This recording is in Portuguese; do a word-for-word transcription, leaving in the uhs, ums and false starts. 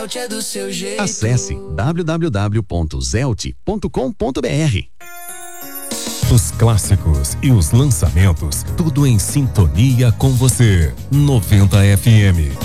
Zelt é do seu jeito. Acesse w w w ponto zelt ponto com ponto b r. Os clássicos e os lançamentos, tudo em sintonia com você. noventa F M.